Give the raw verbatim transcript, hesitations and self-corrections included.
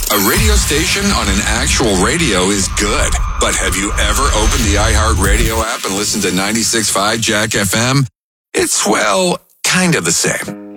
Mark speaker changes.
Speaker 1: A radio station on an actual radio is good. But have you ever opened the iHeartRadio app and listened to ninety-six point five Jack F M? It's, well, kind of the same.